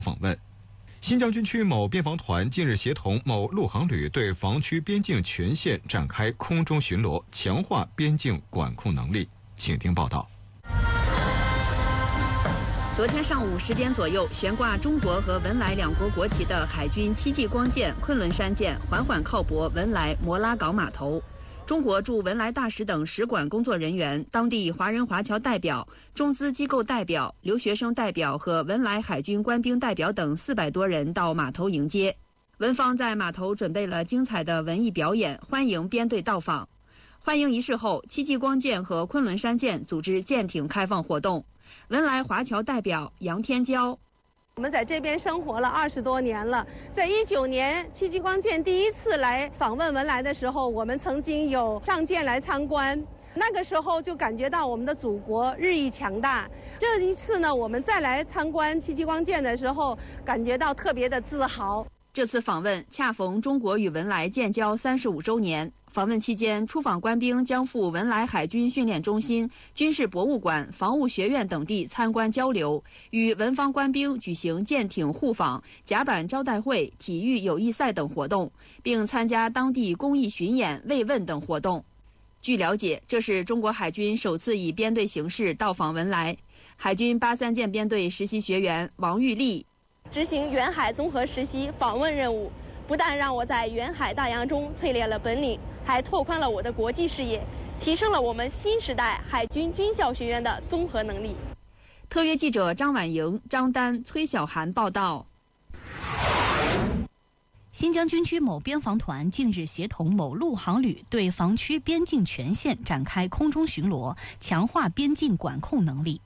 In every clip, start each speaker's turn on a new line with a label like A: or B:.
A: 访问。新疆军区某边防团近日协同某陆航旅对防区边境全线展开空中巡逻，强化边境管控能力。请听报道。
B: 昨天上午10点左右，悬挂中国和文莱两国国旗的海军7级光舰昆仑山舰缓缓靠泊文莱摩拉港码头。中国驻文莱大使等使馆工作人员、当地华人华侨代表、中资机构代表、留学生代表和文莱海军官兵代表等400多人到码头迎接。文方在码头准备了精彩的文艺表演，欢迎编队到访。欢迎仪式后，7级光舰和昆仑山舰组织舰艇开放活动。文莱华侨代表杨天娇。
C: 我们在这边生活了20多年了，在19年7级光舰第一次来访问文莱的时候，我们曾经有上舰来参观，那个时候就感觉到我们的祖国日益强大。这一次呢，我们再来参观7级光舰的时候，感觉到特别的自豪。
B: 这次访问恰逢中国与文莱建交35周年。访问期间，出访官兵将赴文莱海军训练中心、军事博物馆、防务学院等地参观交流，与文方官兵举行舰艇互访、甲板招待会、体育友谊赛等活动，并参加当地公益巡演、慰问等活动。据了解，这是中国海军首次以编队形式到访文莱。海军83舰编队实习学员王玉丽
C: 执行远海综合实习访问任务，不但让我在远海大洋中淬炼了本领，还拓宽了我的国际视野，提升了我们新时代海军军校学员的综合能力。
B: 特约记者张婉莹、张丹、崔小涵报道。
D: 新疆军区某边防团近日协同某陆航旅对防区边境全线展开空中巡逻，强化边境管控能力。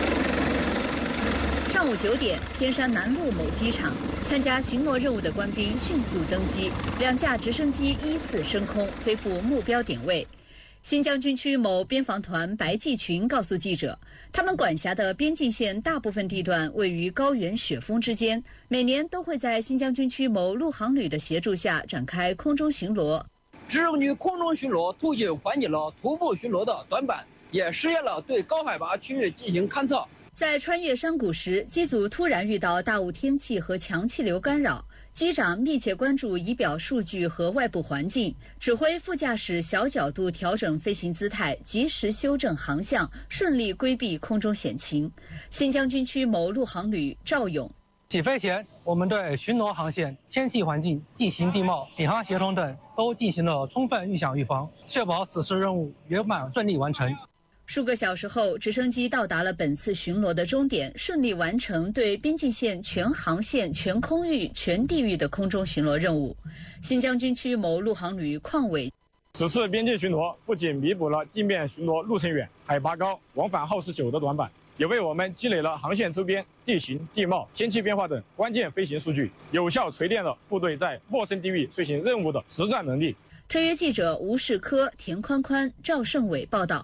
B: 上午9点，天山南路某机场，参加巡逻任务的官兵迅速登机，2架直升机依次升空，飞赴目标点位。新疆军区某边防团白季群告诉记者，他们管辖的边境线大部分地段位于高原雪峰之间，每年都会在新疆军区某陆航旅的协助下展开空中巡逻。
E: 直升机空中巡逻途径缓解了徒步巡逻的短板，也实现了对高海拔区域进行勘测。
B: 在穿越山谷时，机组突然遇到大雾天气和强气流干扰，机长密切关注仪表数据和外部环境，指挥副驾驶小角度调整飞行姿态，及时修正航向，顺利规避空中险情。新疆军区某陆航旅赵勇：
F: 起飞前，我们对巡逻航线、天气环境、地形地貌、领航协同等都进行了充分预想预防，确保此次任务圆满顺利完成。
B: 数个小时后，直升机到达了本次巡逻的终点，顺利完成对边境线全航线、全空域、全地域的空中巡逻任务。新疆军区某陆航旅邝伟：
G: 此次边境巡逻不仅弥补了地面巡逻路程远、海拔高、往返耗时久的短板，也为我们积累了航线周边地形、地貌、天气变化等关键飞行数据，有效锤炼了部队在陌生地域遂行任务的实战能力。
B: 特约记者吴世科、田宽宽、赵胜伟报道。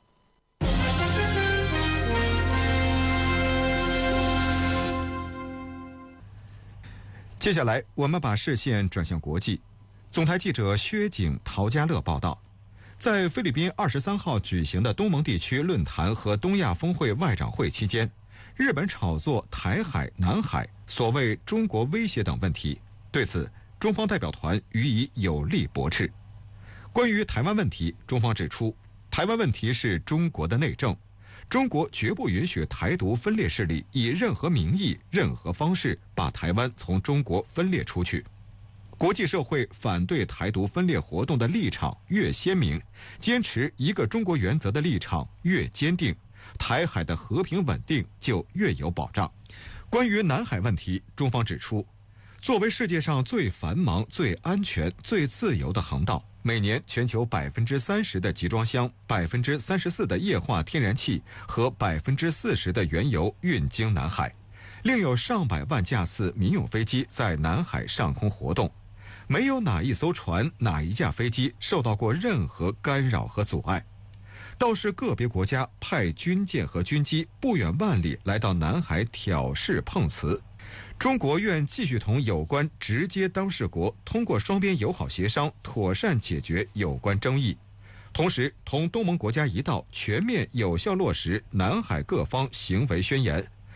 A: 接下来，我们把视线转向国际。总台记者薛景、陶家乐报道，在菲律宾23号举行的东盟地区论坛和东亚峰会外长会期间，日本炒作台海、南海、所谓中国威胁等问题。对此，中方代表团予以有力驳斥。关于台湾问题，中方指出，台湾问题是中国的内政。中国绝不允许台独分裂势力以任何名义、任何方式把台湾从中国分裂出去。国际社会反对台独分裂活动的立场越鲜明，坚持一个中国原则的立场越坚定，台海的和平稳定就越有保障。关于南海问题，中方指出，作为世界上最繁忙、最安全、最自由的航道，每年全球30%的集装箱、34%的液化天然气和40%的原油运经南海，另有上百万架次民用飞机在南海上空活动，没有哪一艘船、哪一架飞机受到过任何干扰和阻碍。倒是个别国家派军舰和军机不远万里来到南海挑事碰瓷。中国愿继续同有关直接当事国通过双边友好协商妥善解决有关争议，同时同东盟国家一道全面有效落实南海各方行为宣言，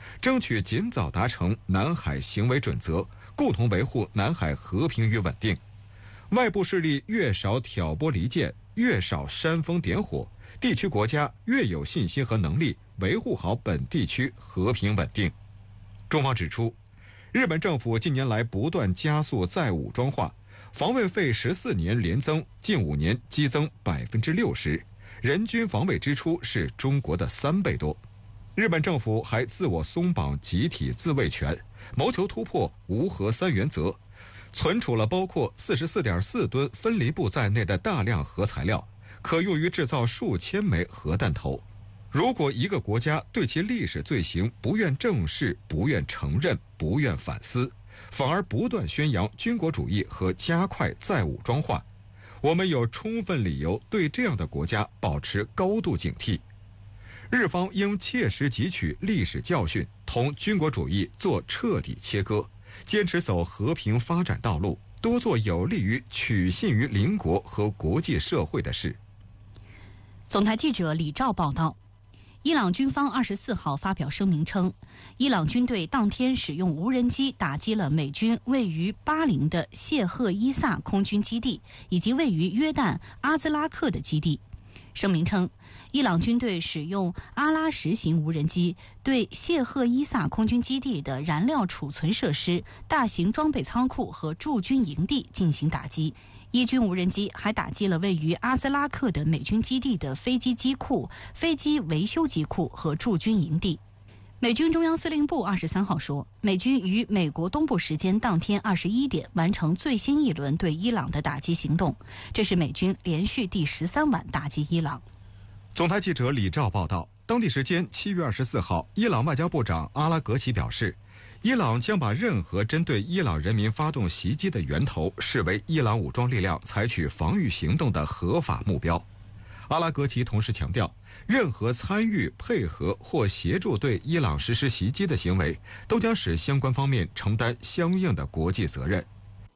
A: 争取尽早达成南海行为准则，共同维护南海和平与稳定。外部势力越少挑拨离间，越少煽风点火，地区国家越有信心和能力维护好本地区和平稳定。中方指出，日本政府近年来不断加速再武装化，防卫费14年连增，近5年激增60%，人均防卫支出是中国的3倍多。日本政府还自我松绑集体自卫权，谋求突破无核3原则，存储了包括44.4吨分离布在内的大量核材料，可用于制造数千枚核弹头。如果一个国家对其历史罪行不愿正视、不愿承认、不愿反思，反而不断宣扬军国主义和加快再武装化，我们有充分理由对这样的国家保持高度警惕。日方应切实汲取历史教训，同军国主义做彻底切割，坚持走和平发展道路，多做有利于取信于邻国和国际社会的事。
D: 总台记者李兆报道，伊朗军方24号发表声明称，伊朗军队当天使用无人机打击了美军位于巴林的谢赫伊萨空军基地以及位于约旦阿兹拉克的基地。声明称，伊朗军队使用阿拉什型无人机对谢赫伊萨空军基地的燃料储存设施、大型装备仓库和驻军营地进行打击。伊军无人机还打击了位于阿兹拉克的美军基地的飞机机库、飞机维修机库和驻军营地。美军中央司令部23号说，美军于美国东部时间当天21点完成最新一轮对伊朗的打击行动，这是美军连续第13晚打击伊朗。
A: 总台记者李兆报道，当地时间7月24号，伊朗外交部长阿拉格齐表示，伊朗将把任何针对伊朗人民发动袭击的源头视为伊朗武装力量采取防御行动的合法目标。阿拉格齐同时强调，任何参与、配合或协助对伊朗实施袭击的行为，都将使相关方面承担相应的国际责任。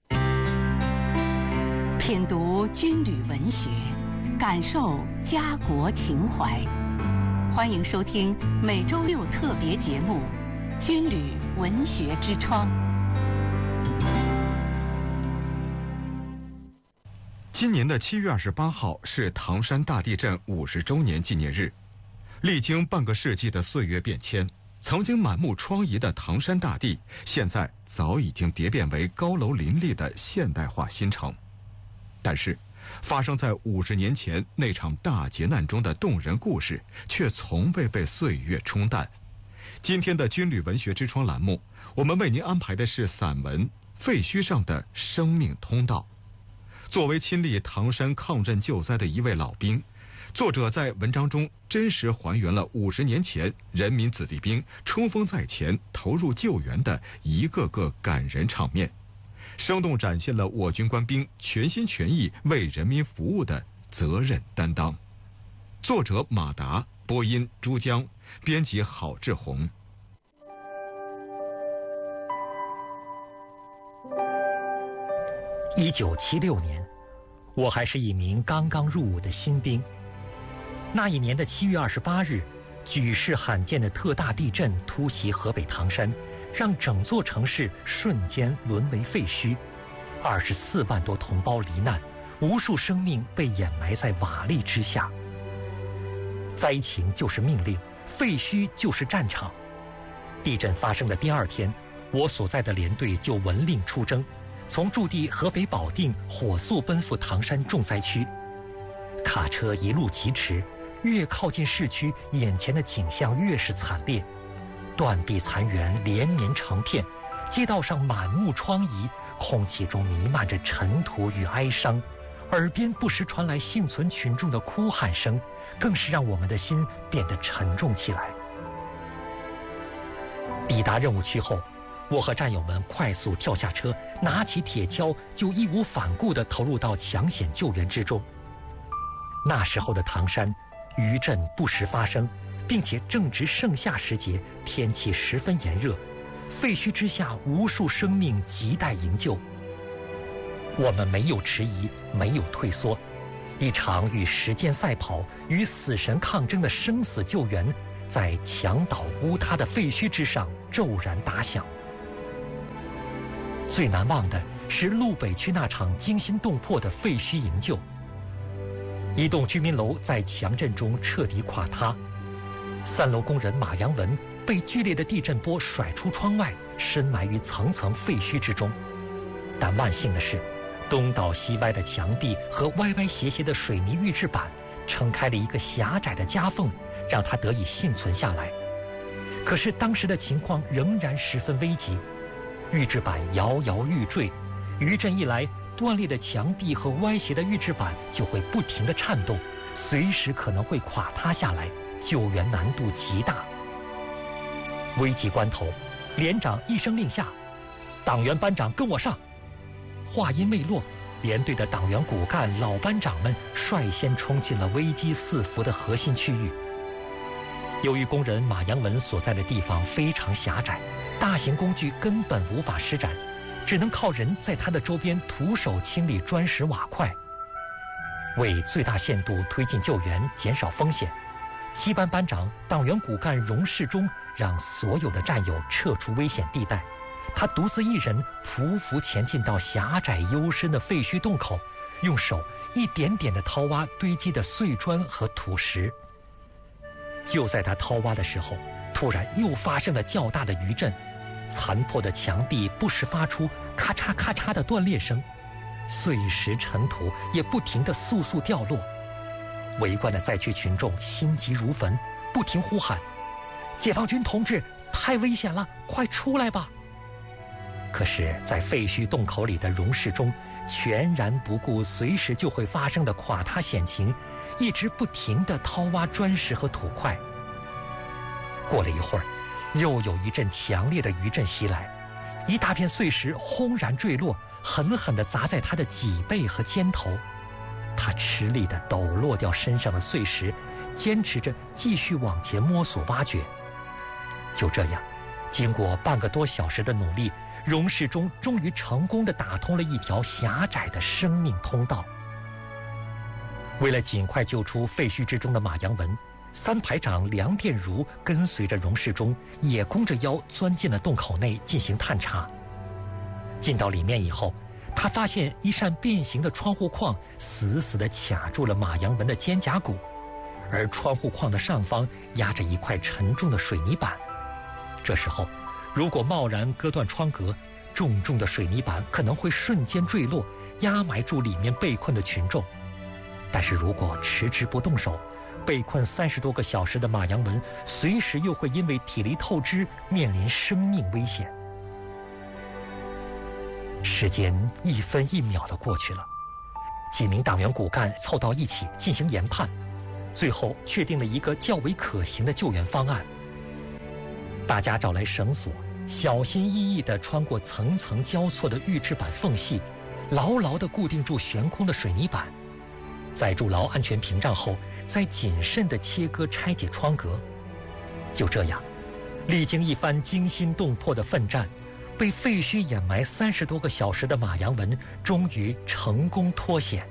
H: 品读军旅文学，感受家国情怀。欢迎收听每周六特别节目《军旅文学之窗》。
A: 今年的7月28号是唐山大地震50周年纪念日。历经半个世纪的岁月变迁，曾经满目疮痍的唐山大地，现在早已经蝶变为高楼林立的现代化新城。但是，发生在50年前那场大劫难中的动人故事，却从未被岁月冲淡。今天的军旅文学之窗栏目，我们为您安排的是散文《废墟上的生命通道》。作为亲历唐山抗震救灾的一位老兵，作者在文章中真实还原了50年前人民子弟兵冲锋在前、投入救援的一个个感人场面，生动展现了我军官兵全心全意为人民服务的责任担当。作者马达，播音朱江，编辑郝志红。
I: 1976年，我还是一名刚刚入伍的新兵。那一年的7月28日，举世罕见的特大地震突袭河北唐山，让整座城市瞬间沦为废墟，24万多同胞罹难，无数生命被掩埋在瓦砾之下。灾情就是命令，废墟就是战场。地震发生的第2天，我所在的连队就闻令出征，从驻地河北保定火速奔赴唐山重灾区。卡车一路疾驰，越靠近市区，眼前的景象越是惨烈。断壁残垣连绵成片，街道上满目疮痍，空气中弥漫着尘土与哀伤，耳边不时传来幸存群众的哭喊声，更是让我们的心变得沉重起来。抵达任务区后，我和战友们快速跳下车，拿起铁锹，就义无反顾地投入到抢险救援之中。那时候的唐山，余震不时发生，并且正值盛夏时节，天气十分炎热，废墟之下无数生命亟待营救。我们没有迟疑，没有退缩，一场与时间赛跑、与死神抗争的生死救援， 在墙倒屋塌的废墟之上骤然打响。最难忘的是路北区那场惊心动魄的废墟营救。一栋居民楼在强震中彻底垮塌，3楼工人马阳文被剧烈的地震波甩出窗外，深埋于层层废墟之中。但万幸的是，东倒西歪的墙壁和歪歪斜斜的水泥预制板撑开了一个狭窄的夹缝，让他得以幸存下来。可是当时的情况仍然十分危急，预制板摇摇欲坠，余震一来，断裂的墙壁和歪斜的预制板就会不停地颤动，随时可能会垮塌下来，救援难度极大。危急关头，连长一声令下：“党员班长跟我上！”话音未落，连队的党员骨干老班长们率先冲进了危机四伏的核心区域。由于工人马阳文所在的地方非常狭窄，大型工具根本无法施展，只能靠人在他的周边徒手清理砖石瓦块。为最大限度推进救援，减少风险，7班班长党员骨干荣世忠让所有的战友撤出危险地带，他独自一人匍匐前进到狭窄幽深的废墟洞口，用手一点点地掏挖堆积的碎砖和土石。就在他掏挖的时候，突然又发生了较大的余震，残破的墙壁不时发出咔嚓咔嚓的断裂声，碎石尘土也不停地簌簌掉落。围观的灾区群众心急如焚，不停呼喊：“解放军同志，太危险了，快出来吧！”可是，在废墟洞口里的荣世忠全然不顾随时就会发生的垮塌险情，一直不停地掏挖砖石和土块。过了一会儿，又有一阵强烈的余震袭来，一大片碎石轰然坠落，狠狠地砸在他的脊背和肩头。他吃力地抖落掉身上的碎石，坚持着继续往前摸索挖掘。就这样，经过半个多小时的努力，荣世忠终于成功地打通了一条狭窄的生命通道。为了尽快救出废墟之中的马阳文，3排长梁殿如跟随着荣世忠，也弓着腰钻进了洞口内进行探查。进到里面以后，他发现一扇变形的窗户框死死地卡住了马阳文的肩胛骨，而窗户框的上方压着一块沉重的水泥板。这时候，如果贸然割断窗格，重重的水泥板可能会瞬间坠落，压埋住里面被困的群众。但是如果迟迟不动手，被困30多个小时的马阳文随时又会因为体力透支面临生命危险。时间1分1秒地过去了，几名党员骨干凑到一起进行研判，最后确定了一个较为可行的救援方案。大家找来绳索，小心翼翼地穿过层层交错的预制板缝隙，牢牢地固定住悬空的水泥板。在筑牢安全屏障后，再谨慎地切割拆解窗格。就这样，历经一番惊心动魄的奋战，被废墟掩埋30多个小时的马阳文终于成功脱险。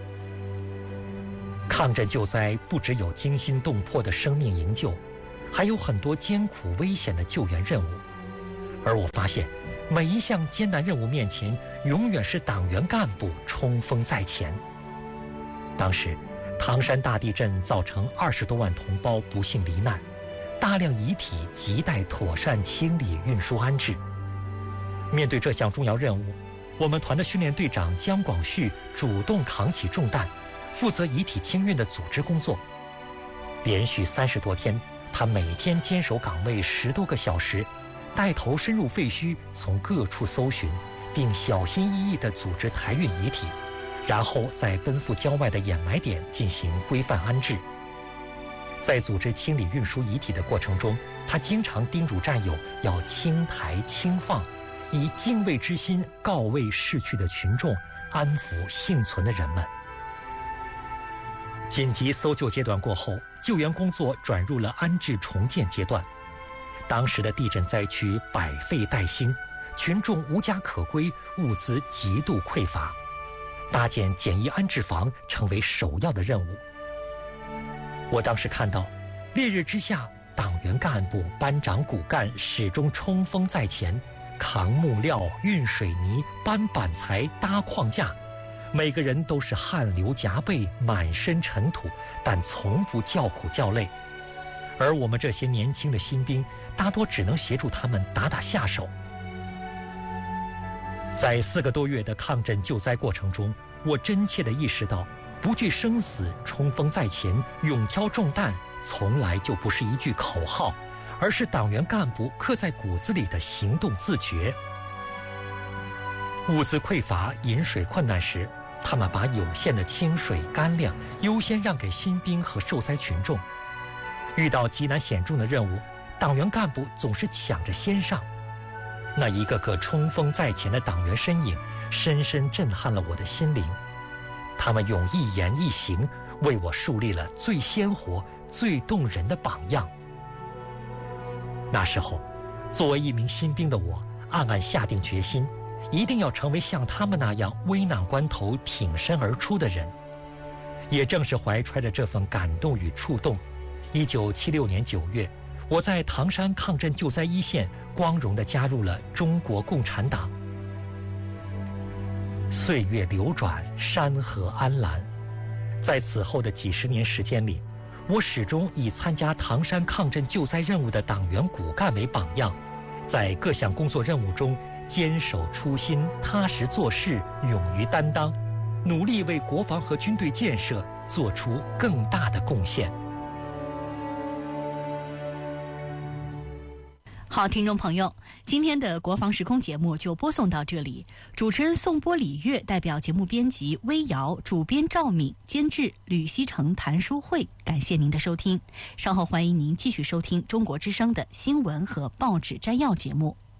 I: 抗震救灾不只有惊心动魄的生命营救，还有很多艰苦危险的救援任务。而我发现，每一项艰难任务面前，永远是党员干部冲锋在前。当时，唐山大地震造成20多万同胞不幸罹难，大量遗体亟待妥善清理、运输、安置。面对这项重要任务，我们团的训练队长姜广旭主动扛起重担，负责遗体清运的组织工作。连续30多天，他每天坚守岗位10多个小时，带头深入废墟，从各处搜寻，并小心翼翼地组织抬运遗体，然后在奔赴郊外的掩埋点进行规范安置。在组织清理运输遗体的过程中，他经常叮嘱战友要轻抬轻放，以敬畏之心告慰逝去的群众，安抚幸存的人们。紧急搜救阶段过后，救援工作转入了安置重建阶段。当时的地震灾区百废待兴，群众无家可归，物资极度匮乏，搭建简易安置房成为首要的任务。我当时看到，烈日之下， 党员干部、班长、骨干始终冲锋在前，扛木料、运水泥、搬板材、搭框架，每个人都是汗流浃背、满身尘土，但从不叫苦叫累。而我们这些年轻的新兵，大多只能协助他们打打下手。在4个多月的抗震救灾过程中，我真切地意识到，不惧生死、冲锋在前、勇挑重担，从来就不是一句口号，而是党员干部刻在骨子里的行动自觉。物资匮乏、饮水困难时，他们把有限的清水、干粮优先让给新兵和受灾群众。遇到极难险重的任务，党员干部总是抢着先上。那一个个冲锋在前的党员身影，深深震撼了我的心灵。他们用一言一行为我树立了最鲜活、最动人的榜样。那时候，作为一名新兵的我，暗暗下定决心，一定要成为像他们那样危难关头挺身而出的人。也正是怀揣着这份感动与触动，1976年9月，我在唐山抗震救灾一线光荣地加入了中国共产党。岁月流转，山河安澜，在此后的几十年时间里，我始终以参加唐山抗震救灾任务的党员骨干为榜样，在各项工作任务中坚守初心，踏实做事，勇于担当，努力为国防和军队建设做出更大的贡献。
D: 好，听众朋友，今天的国防时空节目就播送到这里。主持人宋波、李月，代表节目编辑微瑶，主编赵敏，监制吕希成、谭书慧，感谢您的收听。稍后欢迎您继续收听中国之声的新闻和报纸摘要节目。